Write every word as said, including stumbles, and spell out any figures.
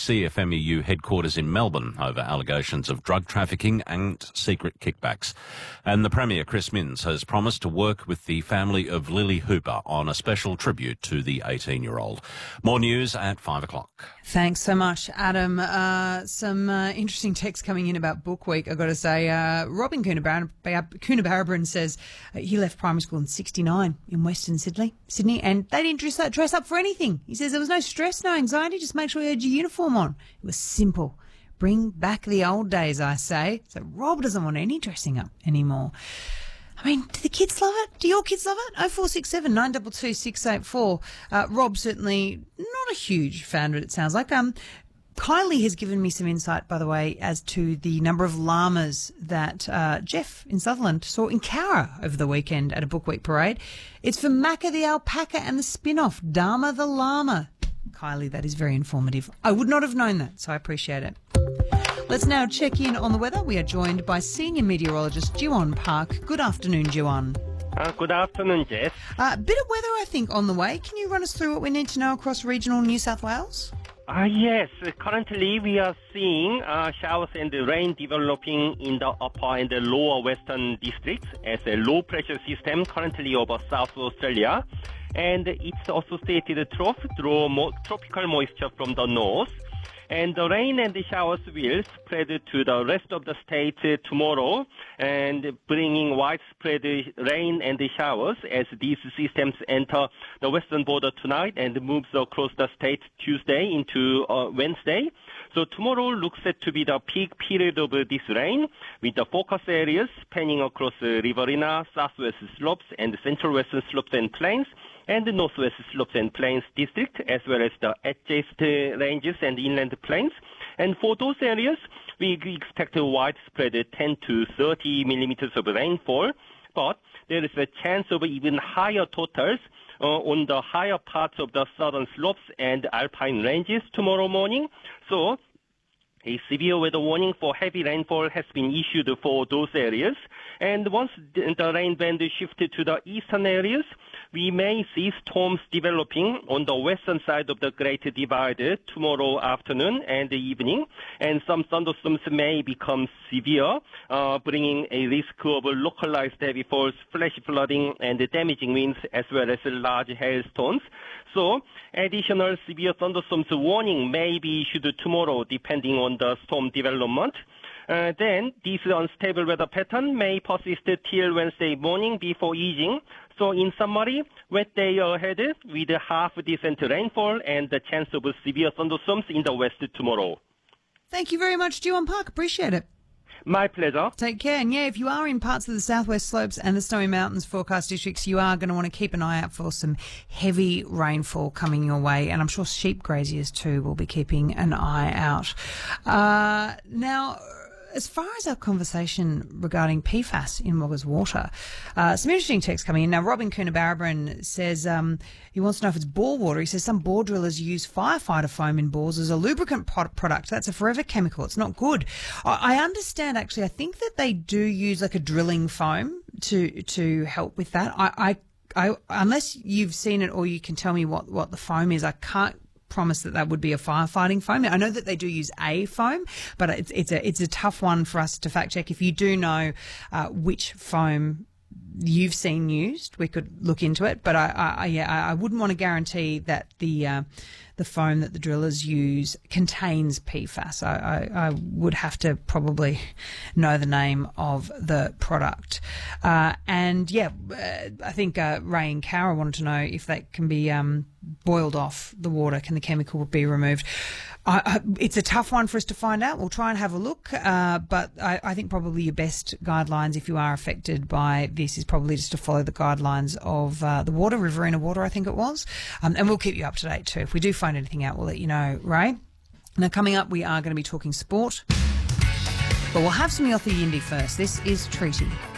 C F M E U headquarters in Melbourne over allegations of drug trafficking and secret kickbacks. And the Premier, Chris Minns, has promised to work with the family of Lily Hooper on a special tribute to the eighteen-year-old. More news at five o'clock. Thanks so much, Adam. Uh, some uh, interesting text coming in about Book Week, I've got to say. Uh, Robin Coonabarabran says uh, he left primary school in sixty-nine in Western Sydney, Sydney, and they didn't dress up, dress up for anything. He says there was no stress, no anxiety, just make sure you had your uniform on. It was simple. Bring back the old days, I say. So Rob doesn't want any dressing up anymore. I mean, do the kids love it? Do your kids love it? oh four six seven, nine two two, six eight four. Uh, Rob certainly not a huge fan, but it sounds like. Um, Kylie has given me some insight, by the way, as to the number of llamas that uh, Jeff in Sutherland saw in Cowra over the weekend at a Book Week parade. It's for Macca the alpaca and the spin-off, Dharma the llama. Kylie, that is very informative. I would not have known that, so I appreciate it. Let's now check in on the weather. We are joined by senior meteorologist Jiwon Park. Good afternoon, Jiwon. Uh, good afternoon, Jess. A uh, bit of weather, I think, on the way. Can you run us through what we need to know across regional New South Wales? Uh, yes, currently we are seeing uh, showers and rain developing in the upper and the lower western districts as a low pressure system currently over South Australia. And it's associated trough through mo- tropical moisture from the north. And the rain and the showers will spread to the rest of the state tomorrow and bringing widespread rain and showers as these systems enter the western border tonight and moves across the state Tuesday into uh, Wednesday. So tomorrow looks set to be the peak period of this rain with the focus areas spanning across uh, Riverina, southwest slopes and central western slopes and plains, and the northwest slopes and plains district, as well as the adjacent ranges and inland plains. And for those areas, we expect a widespread ten to thirty millimeters of rainfall, but there is a chance of even higher totals uh, on the higher parts of the southern slopes and alpine ranges tomorrow morning. So a severe weather warning for heavy rainfall has been issued for those areas. And once the rain band is shifted to the eastern areas, we may see storms developing on the western side of the Great Divide tomorrow afternoon and evening. And some thunderstorms may become severe, uh, bringing a risk of localized heavy falls, flash flooding, and damaging winds, as well as large hailstones. So additional severe thunderstorms warning may be issued tomorrow, depending on the storm development. Uh, then, this unstable weather pattern may persist till Wednesday morning before easing. So, in summary, wet day ahead with half decent rainfall and the chance of severe thunderstorms in the west tomorrow. Thank you very much, Jiwon Park. Appreciate it. My pleasure. Take care. And yeah, if you are in parts of the southwest slopes and the Snowy Mountains forecast districts, you are going to want to keep an eye out for some heavy rainfall coming your way. And I'm sure sheep graziers too will be keeping an eye out. Uh, now, as far as our conversation regarding P FAS in Wagga's water, uh, some interesting text coming in. Now, Robin Coonabarabran says um, he wants to know if it's bore water. He says some bore drillers use firefighter foam in bores as a lubricant product. That's a forever chemical. It's not good. I, I understand, actually, I think that they do use like a drilling foam to to help with that. I, I, I unless you've seen it or you can tell me what, what the foam is, I can't promise that that would be a firefighting foam. I know that they do use a foam, but it's it's a it's a tough one for us to fact check. If you do know uh, which foam you've seen used, we could look into it. But I, I yeah, I wouldn't want to guarantee that the uh, the foam that the drillers use contains P FAS. I, I, I would have to probably know the name of the product. Uh, and yeah, uh, I think uh, Ray and Cowra wanted to know if that can be um, boiled off the water. Can the chemical be removed? I, I, it's a tough one for us to find out. We'll try and have a look, uh, but I, I think probably your best guidelines if you are affected by this is probably just to follow the guidelines of uh, the water, Riverina Water, I think it was, um, and we'll keep you up to date too. If we do find anything out, we'll let you know, Ray. Now, coming up, we are going to be talking sport, but we'll have some Yothu Yindi first. This is Treaty.